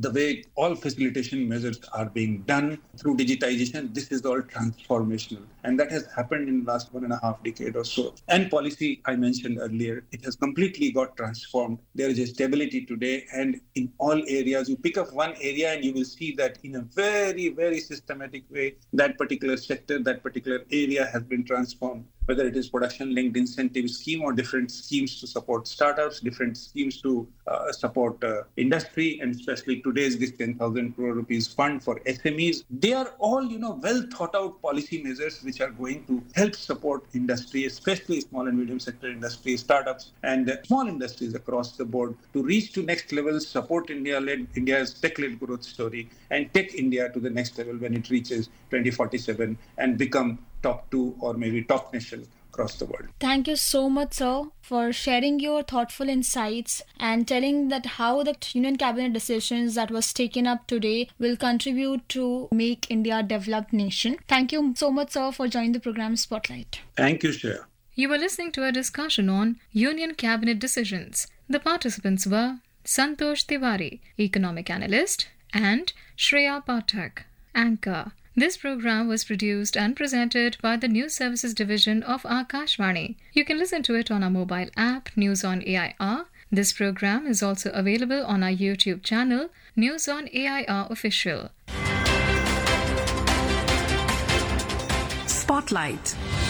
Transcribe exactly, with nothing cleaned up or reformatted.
the way all facilitation measures are being done through digitization, this is all transformational. And that has happened in the last one and a half decade or so. And policy, I mentioned earlier, it has completely got transformed. There is a stability today, and in all areas, you pick up one area and you will see that in a very, very systematic way, that particular sector, that particular area has been transformed. Whether it is production-linked incentive scheme or different schemes to support startups, different schemes to uh, support uh, industry, and especially today's this ten thousand crore rupees fund for S M Es. They are all, you know, well thought out policy measures which are going to help support industry, especially small and medium sector industry, startups, and uh, small industries across the board to reach to next level, support India-led, India's tech-led growth story, and take India to the next level when it reaches twenty forty-seven and become top two or maybe top nation across the world. Thank you so much, sir, for sharing your thoughtful insights and telling that how the Union Cabinet decisions that was taken up today will contribute to make India a developed nation. Thank you so much, sir, for joining the program Spotlight. Thank you, Shreya. You were listening to a discussion on Union Cabinet decisions. The participants were Santosh Tiwari, economic analyst, and Shreya Pathak, anchor. This program was produced and presented by the News Services Division of Akashvani. You can listen to it on our mobile app, News on A I R. This program is also available on our YouTube channel, News on A I R Official. Spotlight.